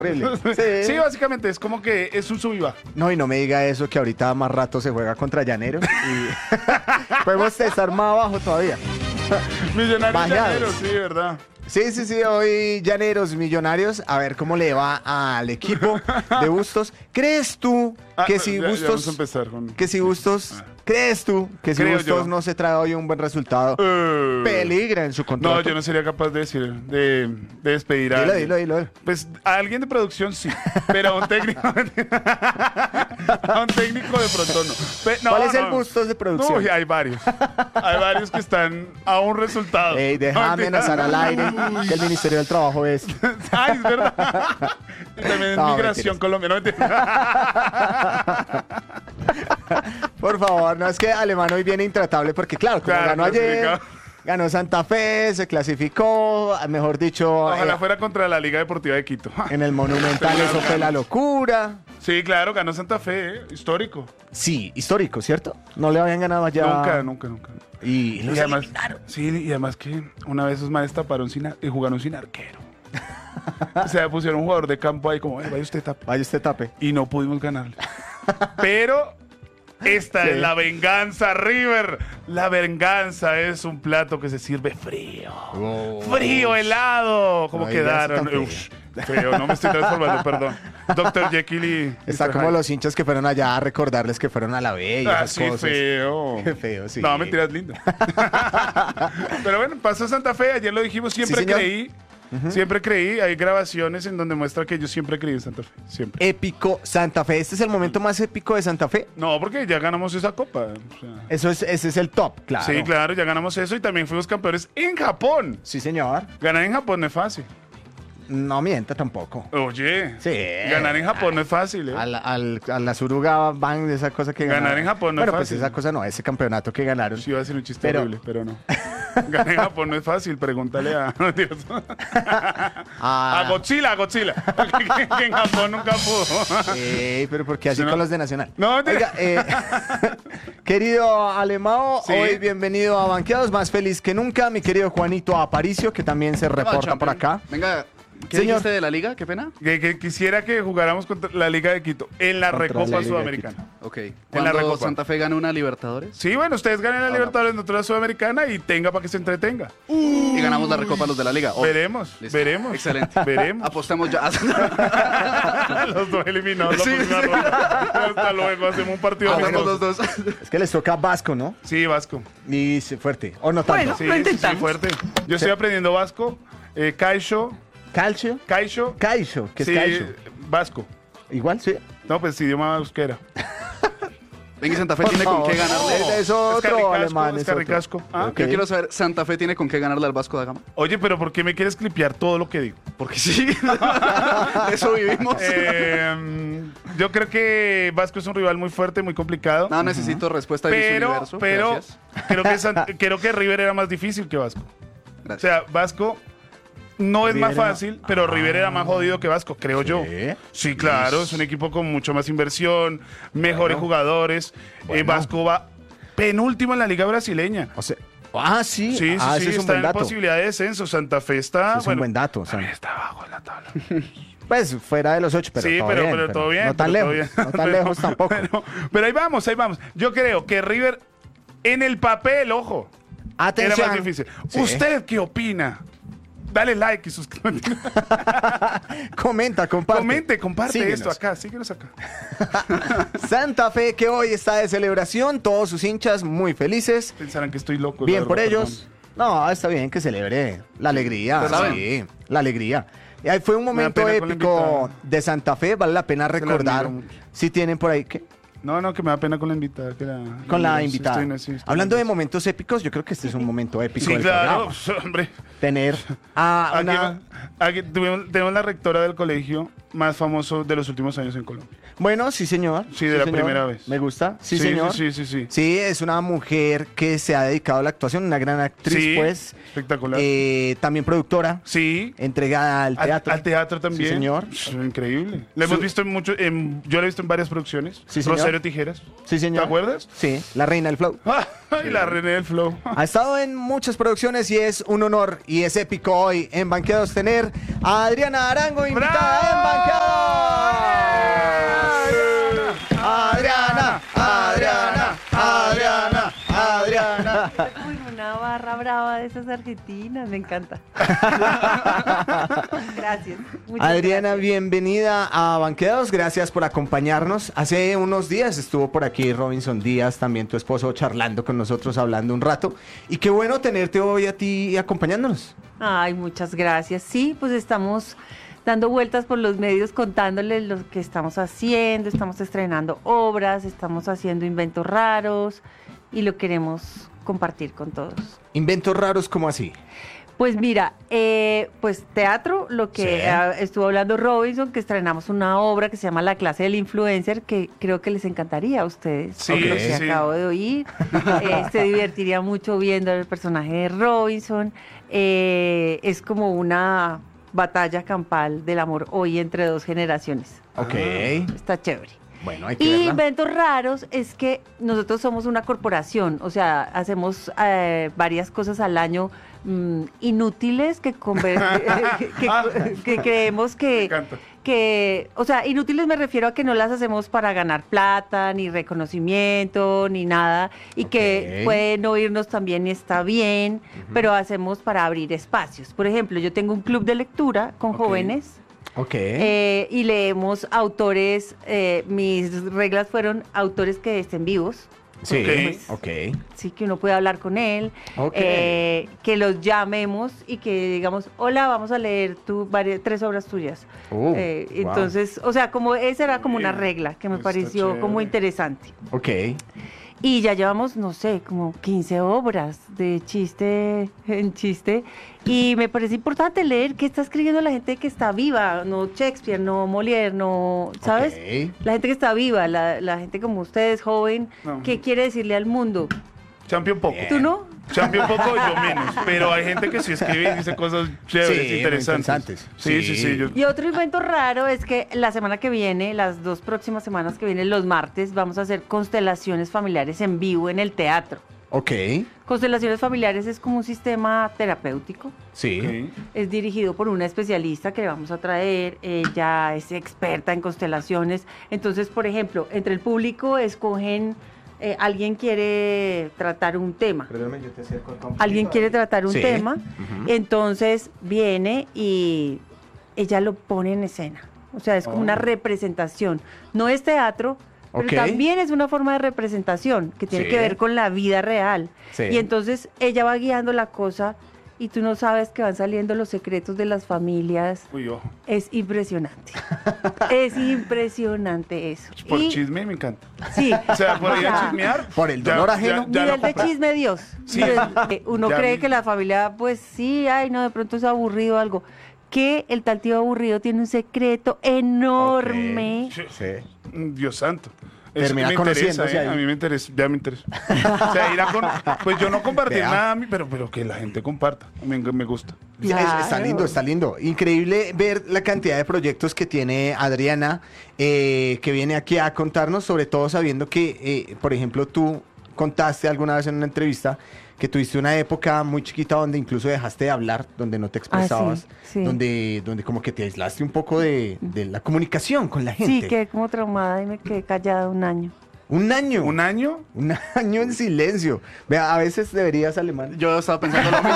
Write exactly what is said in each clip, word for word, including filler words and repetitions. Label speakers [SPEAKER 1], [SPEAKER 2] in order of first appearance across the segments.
[SPEAKER 1] Horrible.
[SPEAKER 2] Sí.
[SPEAKER 1] Sí, básicamente es como que es un sub y baja.
[SPEAKER 2] No, y no me diga eso que ahorita más rato se juega contra Llaneros y podemos estar más abajo todavía.
[SPEAKER 1] Millonarios
[SPEAKER 2] Bañados.
[SPEAKER 1] Llaneros, sí, verdad.
[SPEAKER 2] Sí, sí, sí, hoy Llaneros Millonarios, a ver cómo le va al equipo de Bustos. ¿Crees tú
[SPEAKER 1] Ah,
[SPEAKER 2] que si
[SPEAKER 1] ya- ya
[SPEAKER 2] Bustos,
[SPEAKER 1] vamos a empezar con...
[SPEAKER 2] que si Bustos, crees tú que si
[SPEAKER 1] Creo
[SPEAKER 2] Bustos
[SPEAKER 1] yo.
[SPEAKER 2] no se trae hoy un buen resultado,
[SPEAKER 1] Eh,
[SPEAKER 2] peligra en su contrato?
[SPEAKER 1] No, yo no sería capaz de decir, de, de despedir a
[SPEAKER 2] Dilo,
[SPEAKER 1] alguien.
[SPEAKER 2] dilo, dilo.
[SPEAKER 1] Pues a alguien de producción sí, pero a un técnico, a un técnico de pronto no. Pe- no,
[SPEAKER 2] ¿Cuál es el
[SPEAKER 1] no.
[SPEAKER 2] Bustos de producción?
[SPEAKER 1] Uy, hay varios. Hay varios que están a un resultado.
[SPEAKER 2] Ey, déjame
[SPEAKER 1] No, mentira.
[SPEAKER 2] amenazar al aire que el Ministerio del Trabajo es.
[SPEAKER 1] Ay, es verdad. Y también es
[SPEAKER 2] No,
[SPEAKER 1] migración
[SPEAKER 2] mentiras.
[SPEAKER 1] colombiana. No, mentira.
[SPEAKER 2] Por favor, no es que Alemán hoy viene intratable porque, claro, como
[SPEAKER 1] Claro,
[SPEAKER 2] ganó ayer,
[SPEAKER 1] clasificado.
[SPEAKER 2] ganó Santa Fe, se clasificó, mejor dicho,
[SPEAKER 1] Ojalá
[SPEAKER 2] eh,
[SPEAKER 1] fuera contra la Liga Deportiva de Quito.
[SPEAKER 2] en el Monumental
[SPEAKER 1] Pero
[SPEAKER 2] eso fue la locura.
[SPEAKER 1] Sí, claro, ganó Santa Fe, eh, histórico.
[SPEAKER 2] Sí, histórico, ¿cierto? No le habían ganado allá.
[SPEAKER 1] Nunca, nunca, nunca.
[SPEAKER 2] Y
[SPEAKER 1] Y
[SPEAKER 2] los
[SPEAKER 1] además,
[SPEAKER 2] eliminaron.
[SPEAKER 1] sí, y además que una vez esos manes taparon sin ar- y jugaron sin arquero. O sea, pusieron un jugador de campo ahí como, "Eh, vaya usted tapa".
[SPEAKER 2] Vaya usted tape.
[SPEAKER 1] Y no pudimos ganarle. Pero esta
[SPEAKER 2] Sí.
[SPEAKER 1] es la venganza, River. La venganza es un plato que se sirve frío. Frío, helado. ¿Cómo
[SPEAKER 2] No digas
[SPEAKER 1] quedaron?
[SPEAKER 2] tan feo.
[SPEAKER 1] Ush, feo, no me estoy transformando, perdón. doctor Jekyll y...
[SPEAKER 2] Está
[SPEAKER 1] mister
[SPEAKER 2] como
[SPEAKER 1] Hyde.
[SPEAKER 2] los hinchas que fueron allá a recordarles que fueron a la B y
[SPEAKER 1] Ah,
[SPEAKER 2] esas
[SPEAKER 1] sí,
[SPEAKER 2] cosas.
[SPEAKER 1] feo.
[SPEAKER 2] Qué feo, sí.
[SPEAKER 1] No, mentiras, lindo. Pero bueno, pasó Santa Fe, ayer lo dijimos, siempre
[SPEAKER 2] Sí, señor.
[SPEAKER 1] creí, siempre creí, hay grabaciones en donde muestra que yo siempre creí en Santa Fe, siempre.
[SPEAKER 2] Épico Santa Fe. Este es el momento más épico de Santa Fe.
[SPEAKER 1] No, porque ya ganamos esa copa. o sea.
[SPEAKER 2] Eso es, ese es el top, claro.
[SPEAKER 1] Sí, claro, ya ganamos eso y también fuimos campeones en Japón.
[SPEAKER 2] Sí, señor.
[SPEAKER 1] Ganar en Japón no es fácil.
[SPEAKER 2] No mienta tampoco.
[SPEAKER 1] Oye,
[SPEAKER 2] Sí.
[SPEAKER 1] ganar en Japón no es fácil, ¿eh?
[SPEAKER 2] Al, al, a la Suruga Bank de esa cosa que
[SPEAKER 1] Ganar
[SPEAKER 2] ganaron.
[SPEAKER 1] en Japón no es
[SPEAKER 2] Bueno, pues
[SPEAKER 1] fácil.
[SPEAKER 2] esa cosa no, ese campeonato que ganaron.
[SPEAKER 1] Sí, iba a ser un chiste
[SPEAKER 2] Pero-
[SPEAKER 1] horrible, pero no. Ganar en Japón no es fácil, pregúntale a... no, mentiras.
[SPEAKER 2] Ah,
[SPEAKER 1] A Godzilla, a Godzilla. que, que en Japón nunca pudo.
[SPEAKER 2] eh, pero porque así
[SPEAKER 1] Sí, no.
[SPEAKER 2] con los de Nacional.
[SPEAKER 1] No, mentira.
[SPEAKER 2] Oiga, eh, querido Alemao,
[SPEAKER 1] Sí.
[SPEAKER 2] hoy bienvenido a Banqueados, más feliz que nunca. Mi querido Juanito Aparicio, que también se reporta por acá.
[SPEAKER 3] Venga, ¿qué
[SPEAKER 2] Señor.
[SPEAKER 3] dijiste de la liga? Qué pena.
[SPEAKER 1] Que, que quisiera que jugáramos contra la Liga de Quito en la
[SPEAKER 2] Contra la
[SPEAKER 1] Recopa
[SPEAKER 2] Liga de
[SPEAKER 1] Sudamericana.
[SPEAKER 3] Ok.
[SPEAKER 1] la
[SPEAKER 3] ¿Cuándo
[SPEAKER 1] Recopa.
[SPEAKER 3] Santa Fe gana una Libertadores?
[SPEAKER 1] Sí, bueno, ustedes ganen la Libertadores, nosotros la Sudamericana y tenga para que se entretenga.
[SPEAKER 3] Y ganamos la Recopa los de la liga. Oh,
[SPEAKER 1] Veremos,
[SPEAKER 3] listo.
[SPEAKER 1] veremos.
[SPEAKER 3] Excelente.
[SPEAKER 1] Veremos.
[SPEAKER 3] Apostemos ya.
[SPEAKER 1] Los dos eliminados la
[SPEAKER 3] Sí,
[SPEAKER 1] próxima
[SPEAKER 3] sí.
[SPEAKER 1] ronda. Hasta luego, hacemos un partido.
[SPEAKER 3] Ganamos
[SPEAKER 1] amistoso.
[SPEAKER 3] los dos.
[SPEAKER 2] Es que les toca Vasco, ¿no?
[SPEAKER 1] Sí, Vasco.
[SPEAKER 2] Y sí, fuerte. O no tanto.
[SPEAKER 4] Bueno.
[SPEAKER 1] Sí,
[SPEAKER 4] Lo
[SPEAKER 1] sí, sí,
[SPEAKER 4] intentamos.
[SPEAKER 1] fuerte. Yo estoy aprendiendo Vasco. Eh, Caixo.
[SPEAKER 2] Calcio.
[SPEAKER 1] Caixo.
[SPEAKER 2] Caixo. ¿Qué
[SPEAKER 1] Sí,
[SPEAKER 2] es Caixo?
[SPEAKER 1] Vasco.
[SPEAKER 2] Igual, sí.
[SPEAKER 1] No, pues idioma euskera.
[SPEAKER 3] Venga, Santa Fe
[SPEAKER 2] Por
[SPEAKER 3] tiene con
[SPEAKER 2] favor.
[SPEAKER 3] qué ganarle.
[SPEAKER 2] Es, es otro
[SPEAKER 1] Carricasco,
[SPEAKER 2] alemán.
[SPEAKER 1] es
[SPEAKER 2] es otro.
[SPEAKER 1] Carricasco. Ah,
[SPEAKER 2] Ok.
[SPEAKER 3] Yo quiero saber, Santa Fe tiene con qué ganarle al Vasco da Gama.
[SPEAKER 1] Oye, pero ¿por qué me quieres clipear todo lo que digo?
[SPEAKER 3] Porque sí. Eso vivimos.
[SPEAKER 1] Eh, mm, yo creo que Vasco es un rival muy fuerte, muy complicado.
[SPEAKER 3] No, necesito respuesta de Miss
[SPEAKER 1] pero,
[SPEAKER 3] Universo.
[SPEAKER 1] pero
[SPEAKER 3] Gracias.
[SPEAKER 1] creo que, San- creo que River era más difícil que Vasco. O
[SPEAKER 3] Gracias.
[SPEAKER 1] sea, Vasco no es más
[SPEAKER 2] River era-
[SPEAKER 1] fácil, pero River era más jodido que Vasco, creo yo. Sí, claro, es un equipo con mucho más inversión, mejores jugadores. Eh,
[SPEAKER 2] Bueno.
[SPEAKER 1] Vasco va penúltimo en la liga brasileña.
[SPEAKER 2] O sea, ah, sí.
[SPEAKER 1] Sí, sí,
[SPEAKER 2] ah,
[SPEAKER 1] sí,
[SPEAKER 2] ese es un
[SPEAKER 1] está
[SPEAKER 2] buen
[SPEAKER 1] en
[SPEAKER 2] dato.
[SPEAKER 1] posibilidad de descenso. Santa Fe está.
[SPEAKER 2] Es un buen dato. o sea,
[SPEAKER 1] Está abajo en la tabla.
[SPEAKER 2] pues fuera de los ocho, pero
[SPEAKER 1] sí,
[SPEAKER 2] todo
[SPEAKER 1] pero,
[SPEAKER 2] bien,
[SPEAKER 1] pero todo bien.
[SPEAKER 2] No tan
[SPEAKER 1] pero todo
[SPEAKER 2] lejos.
[SPEAKER 1] bien.
[SPEAKER 2] No tan lejos tampoco.
[SPEAKER 1] Pero, pero ahí vamos, ahí vamos. Yo creo que River, en el papel, ojo,
[SPEAKER 2] Atención.
[SPEAKER 1] era más difícil.
[SPEAKER 2] Sí.
[SPEAKER 1] ¿Usted qué opina? Dale like y suscríbete.
[SPEAKER 2] Comenta, comparte.
[SPEAKER 1] Comente, comparte
[SPEAKER 2] Síguenos.
[SPEAKER 1] esto acá, síguenos acá.
[SPEAKER 2] Santa Fe, que hoy está de celebración, todos sus hinchas muy felices.
[SPEAKER 1] Pensarán que estoy loco.
[SPEAKER 2] Bien
[SPEAKER 1] la
[SPEAKER 2] por
[SPEAKER 1] verdad,
[SPEAKER 2] ellos. No, está bien que celebre la alegría.
[SPEAKER 3] ¿Saben?
[SPEAKER 2] Sí, la alegría. Y ahí fue un
[SPEAKER 1] da
[SPEAKER 2] momento
[SPEAKER 1] pena con la
[SPEAKER 2] épico
[SPEAKER 1] invitada.
[SPEAKER 2] de Santa Fe, vale la pena
[SPEAKER 1] la
[SPEAKER 2] recordar.
[SPEAKER 1] admiro mucho.
[SPEAKER 2] Si tienen por ahí, ¿qué?
[SPEAKER 1] perdón. No, no, que me da pena con la invitada. Que la,
[SPEAKER 2] Con la
[SPEAKER 1] sí,
[SPEAKER 2] invitada.
[SPEAKER 1] estoy- sí, estoy
[SPEAKER 2] Hablando de
[SPEAKER 1] nervioso.
[SPEAKER 2] momentos épicos, yo creo que este es un momento épico
[SPEAKER 1] Sí,
[SPEAKER 2] del
[SPEAKER 1] claro,
[SPEAKER 2] programa.
[SPEAKER 1] hombre.
[SPEAKER 2] Tener a
[SPEAKER 1] Aquí,
[SPEAKER 2] una...
[SPEAKER 1] aquí tuvimos- tenemos la rectora del colegio más famoso de los últimos años en Colombia.
[SPEAKER 2] Bueno, sí, señor.
[SPEAKER 1] Sí, de la
[SPEAKER 2] señor.
[SPEAKER 1] primera vez.
[SPEAKER 2] Me gusta. Sí,
[SPEAKER 1] Sí,
[SPEAKER 2] señor.
[SPEAKER 1] sí, sí, sí, sí.
[SPEAKER 2] Sí, es una mujer que se ha dedicado a la actuación, una gran actriz,
[SPEAKER 1] Sí,
[SPEAKER 2] pues.
[SPEAKER 1] espectacular.
[SPEAKER 2] Eh, también productora,
[SPEAKER 1] Sí.
[SPEAKER 2] entregada al
[SPEAKER 1] Al-
[SPEAKER 2] teatro.
[SPEAKER 1] Al, teatro también.
[SPEAKER 2] Sí, señor.
[SPEAKER 1] Es increíble. La hemos
[SPEAKER 2] Su-
[SPEAKER 1] visto en mucho, en- yo la he visto en varias producciones.
[SPEAKER 2] Sí, señor.
[SPEAKER 1] Rosario Tijeras.
[SPEAKER 2] Sí, señor.
[SPEAKER 1] ¿Te acuerdas?
[SPEAKER 2] Sí, la reina del flow.
[SPEAKER 1] Ay, la René del Flow.
[SPEAKER 2] Ha estado en muchas producciones y es un honor y es épico hoy en Banqueados tener a Adriana Arango invitada
[SPEAKER 1] ¡Bravo!
[SPEAKER 2] en Banqueados.
[SPEAKER 4] argentinas, me encanta. Gracias. muchas
[SPEAKER 2] Adriana,
[SPEAKER 4] gracias.
[SPEAKER 2] bienvenida a Banqueados, gracias por acompañarnos. Hace unos días estuvo por aquí Robinson Díaz, también tu esposo, charlando con nosotros, hablando un rato. Y qué bueno tenerte hoy a ti acompañándonos.
[SPEAKER 4] Ay, muchas gracias. Sí, pues estamos dando vueltas por los medios contándoles lo que estamos haciendo, estamos estrenando obras, estamos haciendo inventos raros y lo queremos compartir con todos.
[SPEAKER 2] Inventos raros, ¿cómo así?
[SPEAKER 4] Pues mira, eh, pues teatro, lo que
[SPEAKER 2] Sí.
[SPEAKER 4] eh, estuvo hablando Robinson, que estrenamos una obra que se llama La clase del influencer, que creo que les encantaría a ustedes,
[SPEAKER 1] Sí,
[SPEAKER 4] por lo que
[SPEAKER 1] sí.
[SPEAKER 4] acabo de oír. Eh, se divertiría mucho viendo el personaje de Robinson. Eh, es como una batalla campal del amor hoy entre dos generaciones.
[SPEAKER 2] Ok.
[SPEAKER 4] Está chévere.
[SPEAKER 2] Bueno, hay que
[SPEAKER 4] Y
[SPEAKER 2] verla.
[SPEAKER 4] inventos raros es que nosotros somos una corporación, o sea, hacemos eh, varias cosas al año mm, inútiles que, conver- que,
[SPEAKER 1] Ah.
[SPEAKER 4] que creemos
[SPEAKER 1] Me
[SPEAKER 4] que,
[SPEAKER 1] encanta.
[SPEAKER 4] que, o sea, inútiles me refiero a que no las hacemos para ganar plata, ni reconocimiento, ni nada, y que
[SPEAKER 2] Ok.
[SPEAKER 4] puede no irnos también y está bien, pero hacemos para abrir espacios. Por ejemplo, yo tengo un club de lectura con
[SPEAKER 1] Ok.
[SPEAKER 4] jóvenes.
[SPEAKER 2] Ok.
[SPEAKER 4] Eh, y leemos autores, eh, mis reglas fueron autores que estén vivos,
[SPEAKER 2] sí,
[SPEAKER 1] ok.
[SPEAKER 2] ok.
[SPEAKER 4] sí que uno puede hablar con él,
[SPEAKER 2] Ok.
[SPEAKER 4] eh, que los llamemos y que digamos, hola, vamos a leer tu, varias, tres obras tuyas.
[SPEAKER 2] Uh,
[SPEAKER 4] Eh,
[SPEAKER 2] wow.
[SPEAKER 4] Entonces, o sea, como esa era como una regla que me
[SPEAKER 1] Está
[SPEAKER 4] pareció como
[SPEAKER 1] chévere.
[SPEAKER 4] interesante.
[SPEAKER 2] Ok.
[SPEAKER 4] Y ya llevamos, no sé, como quince obras de chiste en chiste. Y me parece importante leer qué está escribiendo la gente que está viva, no Shakespeare, no Molière, no, ¿sabes?
[SPEAKER 2] Ok.
[SPEAKER 4] La gente que está viva, la, la gente como ustedes, joven,
[SPEAKER 1] No.
[SPEAKER 4] ¿qué quiere decirle al mundo?
[SPEAKER 1] Champion poco.
[SPEAKER 4] ¿Tú no?
[SPEAKER 1] Champion poco, yo menos. Pero hay gente que sí escribe y dice cosas chéveres,
[SPEAKER 2] Sí, muy
[SPEAKER 1] interesantes.
[SPEAKER 2] interesantes.
[SPEAKER 1] Sí, sí,
[SPEAKER 2] Sí.
[SPEAKER 1] sí. yo-
[SPEAKER 4] Y otro invento raro es que la semana que viene, las dos próximas semanas que vienen, los martes, vamos a hacer constelaciones familiares en vivo en el teatro.
[SPEAKER 2] Ok.
[SPEAKER 4] Constelaciones familiares es como un sistema terapéutico.
[SPEAKER 2] Sí.
[SPEAKER 1] Ok.
[SPEAKER 4] Es dirigido por una especialista que le vamos a traer. Ella es experta en constelaciones. Entonces, por ejemplo, entre el público escogen, eh, alguien quiere tratar un tema.
[SPEAKER 2] Perdóname, yo te acerco acá un
[SPEAKER 4] Alguien
[SPEAKER 2] poquito.
[SPEAKER 4] quiere tratar un
[SPEAKER 2] Sí.
[SPEAKER 4] tema.
[SPEAKER 2] Ujú.
[SPEAKER 4] Entonces viene y ella lo pone en escena. O sea, es como
[SPEAKER 2] Oh.
[SPEAKER 4] una representación. No es teatro, pero
[SPEAKER 2] Ok.
[SPEAKER 4] también es una forma de representación que tiene
[SPEAKER 2] Sí.
[SPEAKER 4] que ver con la vida real.
[SPEAKER 2] Sí.
[SPEAKER 4] Y entonces ella va guiando la cosa y tú no sabes que van saliendo los secretos de las familias.
[SPEAKER 1] Uy, ojo.
[SPEAKER 4] Es impresionante. Es impresionante eso.
[SPEAKER 1] Por
[SPEAKER 4] Y-
[SPEAKER 1] chisme me encanta.
[SPEAKER 4] Sí.
[SPEAKER 1] O sea, por ir
[SPEAKER 4] O
[SPEAKER 1] a
[SPEAKER 4] sea,
[SPEAKER 1] chismear.
[SPEAKER 2] Por el
[SPEAKER 1] ya-
[SPEAKER 2] dolor
[SPEAKER 1] ya-
[SPEAKER 2] ajeno.
[SPEAKER 1] ya
[SPEAKER 4] Nivel
[SPEAKER 1] no
[SPEAKER 4] de
[SPEAKER 1] compra-
[SPEAKER 4] chisme Dios.
[SPEAKER 1] Sí.
[SPEAKER 4] Nivel- eh, Uno
[SPEAKER 1] Ya
[SPEAKER 4] cree
[SPEAKER 1] vi.
[SPEAKER 4] que la familia, pues sí, ay, no, de pronto es aburrido o algo. Que el tal tío aburrido tiene un secreto enorme.
[SPEAKER 1] Sí.
[SPEAKER 2] Sí.
[SPEAKER 1] Mm, Dios santo. Eso
[SPEAKER 2] Termina
[SPEAKER 1] me interesa,
[SPEAKER 2] conociéndose
[SPEAKER 1] ¿eh?
[SPEAKER 2] ahí.
[SPEAKER 1] A mí me interesa, ya me interesa. O sea, ir a con... Pues yo no compartir
[SPEAKER 2] Vea.
[SPEAKER 1] nada, a mí, pero, pero que la gente comparta. A mí me gusta.
[SPEAKER 2] Es- Está
[SPEAKER 4] Claro.
[SPEAKER 2] lindo, está lindo. Increíble ver la cantidad de proyectos que tiene Adriana, eh, que viene aquí a contarnos, sobre todo sabiendo que, eh, por ejemplo, tú contaste alguna vez en una entrevista que tuviste una época muy chiquita donde incluso dejaste de hablar, donde no te expresabas,
[SPEAKER 4] Ah, sí, sí.
[SPEAKER 2] donde, donde como que te aislaste un poco de, de la comunicación con la gente.
[SPEAKER 4] Sí, quedé como traumada y me quedé callada un año.
[SPEAKER 2] Un año.
[SPEAKER 1] ¿Un año?
[SPEAKER 2] Un año en silencio. Vea, a veces deberías alemán.
[SPEAKER 3] Yo estaba pensando lo mismo.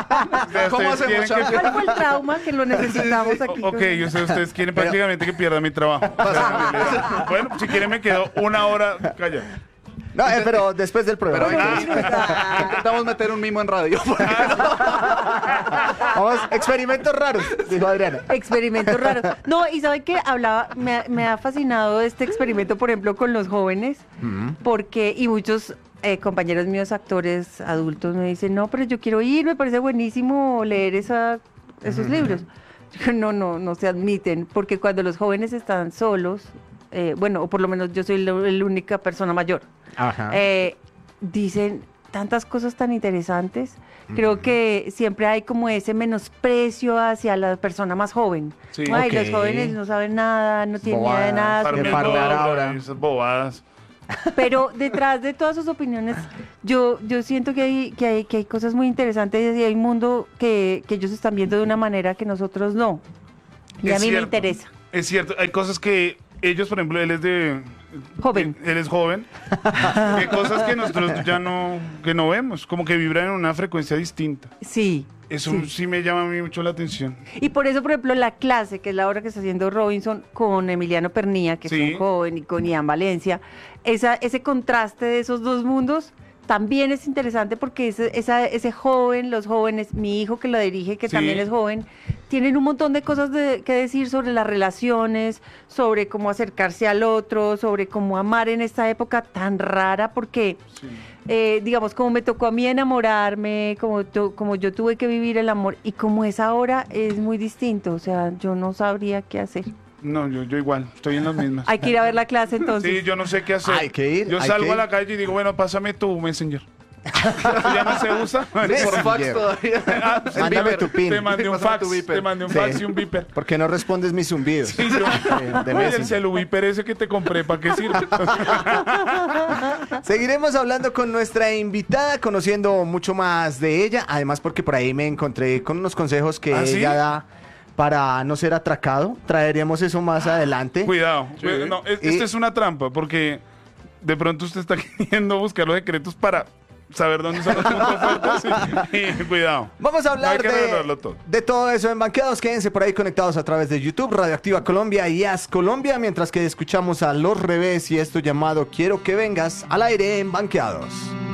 [SPEAKER 3] ¿Cómo
[SPEAKER 1] ¿Ustedes quieren
[SPEAKER 3] hacemos,
[SPEAKER 1] que-
[SPEAKER 3] chavo?
[SPEAKER 4] ¿Cuál fue el trauma que lo necesitamos aquí?
[SPEAKER 1] Ok, yo sé, ustedes quieren prácticamente que pierda mi trabajo. O sea, bueno, si quieren me quedo una hora callado.
[SPEAKER 2] No, eh, pero después del
[SPEAKER 3] Pero
[SPEAKER 2] programa.
[SPEAKER 3] venga, intentamos meter un mimo en radio.
[SPEAKER 2] Vamos, experimentos raros, dijo Adriana.
[SPEAKER 4] Experimentos raros. No, y ¿sabe qué? Hablaba, me, ha- me ha fascinado este experimento, por ejemplo, con los jóvenes, porque, y muchos eh, compañeros míos, actores adultos, me dicen, no, pero yo quiero ir, me parece buenísimo leer esa, esos libros. Yo digo, no, no, no se admiten, porque cuando los jóvenes están solos, eh, bueno, o por lo menos yo soy la, la única persona mayor,
[SPEAKER 2] Ajá.
[SPEAKER 4] eh, dicen tantas cosas tan interesantes. Creo que siempre hay como ese menosprecio hacia la persona más joven.
[SPEAKER 1] Sí.
[SPEAKER 4] Ay,
[SPEAKER 2] Ok.
[SPEAKER 4] los jóvenes no saben nada, no tienen idea de
[SPEAKER 2] Bobadas.
[SPEAKER 4] nada. son
[SPEAKER 1] Farmeando
[SPEAKER 2] farmear
[SPEAKER 4] mejores.
[SPEAKER 2] ahora.
[SPEAKER 1] y esas bobadas.
[SPEAKER 4] Pero detrás de todas sus opiniones, yo, yo siento que hay, que, hay, que hay cosas muy interesantes y hay un mundo que, que ellos están viendo de una manera que nosotros no. Y
[SPEAKER 1] Es
[SPEAKER 4] a mí
[SPEAKER 1] cierto.
[SPEAKER 4] me interesa.
[SPEAKER 1] Es cierto, hay cosas que ellos, por ejemplo, él es de...
[SPEAKER 4] Joven.
[SPEAKER 1] Él es joven. Hay cosas que nosotros ya no, que no vemos, como que vibran en una frecuencia distinta.
[SPEAKER 4] Sí.
[SPEAKER 1] Eso
[SPEAKER 4] sí.
[SPEAKER 1] sí me llama a mí mucho la atención.
[SPEAKER 4] Y por eso, por ejemplo, la clase, que es la obra que está haciendo Robinson con Emiliano Pernía, que
[SPEAKER 1] Sí.
[SPEAKER 4] es un joven, y con Ian Valencia, esa, ese contraste de esos dos mundos también es interesante porque ese, esa, ese joven, los jóvenes, mi hijo que lo dirige, que
[SPEAKER 1] Sí.
[SPEAKER 4] también es joven, tienen un montón de cosas de, que decir sobre las relaciones, sobre cómo acercarse al otro, sobre cómo amar en esta época tan rara, porque...
[SPEAKER 1] Sí.
[SPEAKER 4] Eh, digamos, como me tocó a mí enamorarme, como, tu- como yo tuve que vivir el amor, y como es ahora, es muy distinto, o sea, yo no sabría qué hacer.
[SPEAKER 1] No, yo, yo igual, estoy en las mismas.
[SPEAKER 4] Hay que ir a ver la clase entonces.
[SPEAKER 1] Sí, yo no sé qué hacer.
[SPEAKER 2] Hay que ir,
[SPEAKER 1] Yo
[SPEAKER 2] hay
[SPEAKER 1] salgo
[SPEAKER 2] que
[SPEAKER 1] a la
[SPEAKER 2] ir.
[SPEAKER 1] calle y digo, bueno, pásame tu Messenger. ¿Eso ya no se usa?
[SPEAKER 3] Por
[SPEAKER 2] Messenger.
[SPEAKER 3] fax todavía.
[SPEAKER 1] Ah,
[SPEAKER 3] El
[SPEAKER 2] Mándame
[SPEAKER 3] beeper.
[SPEAKER 2] tu pin.
[SPEAKER 1] Te mandé un
[SPEAKER 3] Pásame
[SPEAKER 1] fax,
[SPEAKER 3] tu beeper.
[SPEAKER 1] te mandé un
[SPEAKER 2] Sí.
[SPEAKER 1] fax y un beeper.
[SPEAKER 2] ¿Por qué no respondes mis zumbidos?
[SPEAKER 1] Sí, yo-
[SPEAKER 2] de
[SPEAKER 1] Oye, el
[SPEAKER 2] Messenger.
[SPEAKER 1] celu beeper ese que te compré, ¿para qué sirve?
[SPEAKER 2] Seguiremos hablando con nuestra invitada, conociendo mucho más de ella, además porque por ahí me encontré con unos consejos que
[SPEAKER 1] ¿Ah, sí?
[SPEAKER 2] ella da para no ser atracado. Traeremos eso más adelante.
[SPEAKER 1] Cuidado.
[SPEAKER 3] Sí.
[SPEAKER 1] No, es-
[SPEAKER 2] Y-
[SPEAKER 1] esto es una trampa, porque de pronto usted está queriendo buscar los secretos para saber dónde son los puntos fuertes. Y, y cuidado.
[SPEAKER 2] Vamos a
[SPEAKER 1] No
[SPEAKER 2] hablar
[SPEAKER 1] hay que
[SPEAKER 2] de,
[SPEAKER 1] revelarlo todo.
[SPEAKER 2] de todo eso en Banqueados. Quédense por ahí conectados a través de YouTube, Radioactiva Colombia y As Colombia, mientras que escuchamos a Los Revés y esto llamado Quiero que vengas al aire en Banqueados.